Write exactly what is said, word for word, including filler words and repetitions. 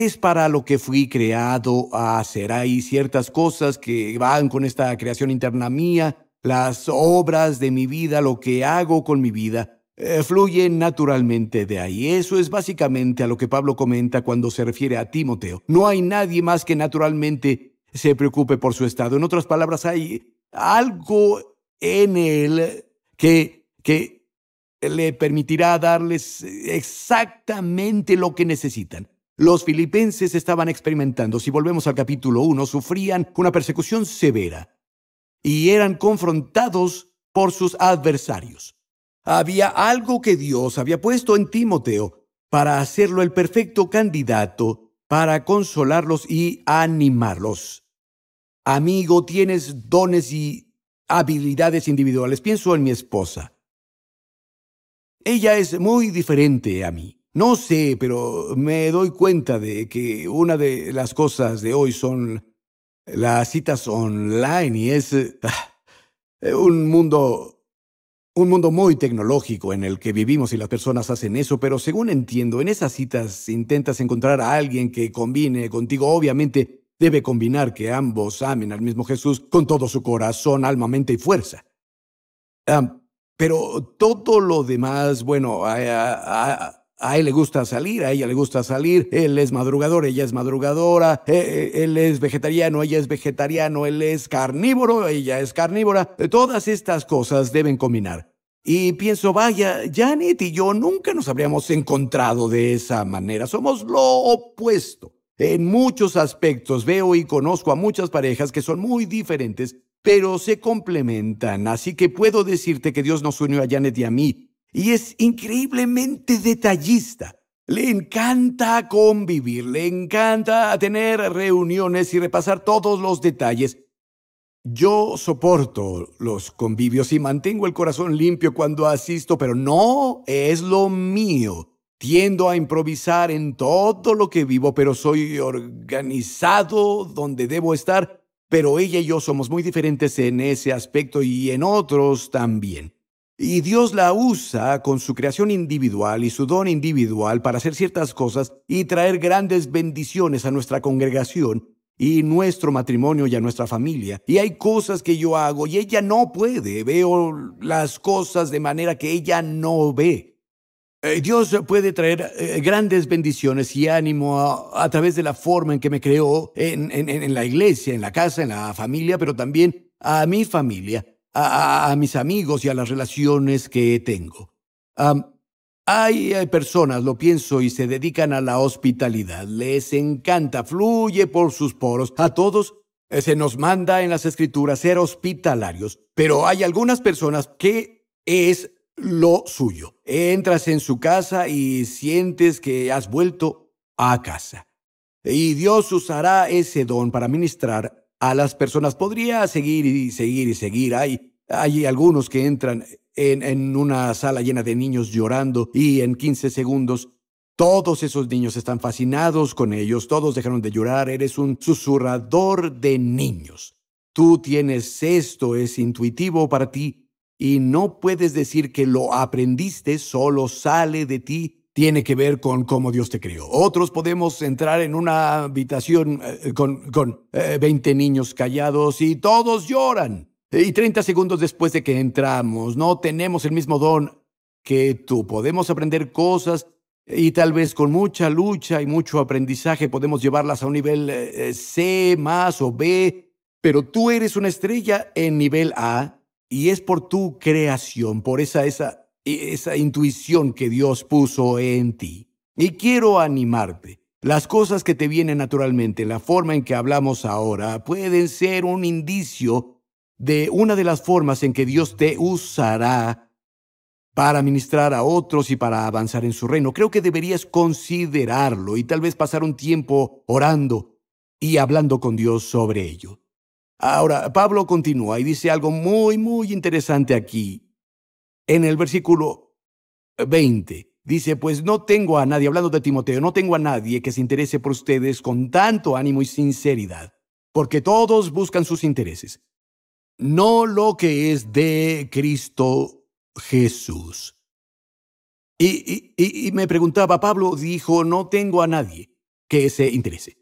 es para lo que fui creado a hacer. Hay ciertas cosas que van con esta creación interna mía, las obras de mi vida, lo que hago con mi vida, eh, fluyen naturalmente de ahí. Eso es básicamente a lo que Pablo comenta cuando se refiere a Timoteo. No hay nadie más que naturalmente se preocupe por su estado. En otras palabras, hay algo en él que, que le permitirá darles exactamente lo que necesitan. Los filipenses estaban experimentando, si volvemos al capítulo uno, sufrían una persecución severa y eran confrontados por sus adversarios. Había algo que Dios había puesto en Timoteo para hacerlo el perfecto candidato para consolarlos y animarlos. Amigo, tienes dones y habilidades individuales. Pienso en mi esposa. Ella es muy diferente a mí. No sé, pero me doy cuenta de que una de las cosas de hoy son las citas online y es eh, un mundo un mundo muy tecnológico en el que vivimos y las personas hacen eso, pero según entiendo, en esas citas intentas encontrar a alguien que combine contigo. Obviamente debe combinar que ambos amen al mismo Jesús con todo su corazón, alma, mente y fuerza. Um, pero todo lo demás, bueno, a, a, a, a él le gusta salir, a ella le gusta salir, él es madrugador, ella es madrugadora, eh, él es vegetariano, ella es vegetariano, él es carnívoro, ella es carnívora. Todas estas cosas deben combinar. Y pienso, vaya, Janet y yo nunca nos habríamos encontrado de esa manera. Somos lo opuesto. En muchos aspectos veo y conozco a muchas parejas que son muy diferentes, pero se complementan. Así que puedo decirte que Dios nos unió a Janet y a mí. Y es increíblemente detallista. Le encanta convivir, le encanta tener reuniones y repasar todos los detalles. Yo soporto los convivios y mantengo el corazón limpio cuando asisto, pero no es lo mío. Tiendo a improvisar en todo lo que vivo, pero soy organizado donde debo estar. Pero ella y yo somos muy diferentes en ese aspecto y en otros también. Y Dios la usa con su creación individual y su don individual para hacer ciertas cosas y traer grandes bendiciones a nuestra congregación y nuestro matrimonio y a nuestra familia. Y hay cosas que yo hago y ella no puede. Veo las cosas de manera que ella no ve. Eh, Dios puede traer eh, grandes bendiciones y ánimo a, a través de la forma en que me creó en, en, en la iglesia, en la casa, en la familia, pero también a mi familia, a, a, a mis amigos y a las relaciones que tengo. Um, hay, hay personas, lo pienso, y se dedican a la hospitalidad. Les encanta, fluye por sus poros. A todos eh, se nos manda en las Escrituras ser hospitalarios, pero hay algunas personas que es lo suyo. Entras en su casa y sientes que has vuelto a casa. Y Dios usará ese don para ministrar a las personas. Podría seguir y seguir y seguir. Hay, hay algunos que entran en, en una sala llena de niños llorando y en quince segundos todos esos niños están fascinados con ellos. Todos dejaron de llorar. Eres un susurrador de niños. Tú tienes esto, es intuitivo para ti. Y no puedes decir que lo aprendiste, solo sale de ti. Tiene que ver con cómo Dios te creó. Otros podemos entrar en una habitación eh, con, con eh, veinte niños callados y todos lloran. Y treinta segundos después de que entramos, no tenemos el mismo don que tú. Podemos aprender cosas y tal vez con mucha lucha y mucho aprendizaje podemos llevarlas a un nivel eh, C más o B, pero tú eres una estrella en nivel A. Y es por tu creación, por esa, esa, esa intuición que Dios puso en ti. Y quiero animarte. Las cosas que te vienen naturalmente, la forma en que hablamos ahora, pueden ser un indicio de una de las formas en que Dios te usará para ministrar a otros y para avanzar en su reino. Creo que deberías considerarlo y tal vez pasar un tiempo orando y hablando con Dios sobre ello. Ahora, Pablo continúa y dice algo muy, muy interesante aquí. En el versículo veinte, dice, pues no tengo a nadie, hablando de Timoteo, no tengo a nadie que se interese por ustedes con tanto ánimo y sinceridad, porque todos buscan sus intereses, no lo que es de Cristo Jesús. Y, y, y me preguntaba, Pablo dijo, no tengo a nadie. que se interese.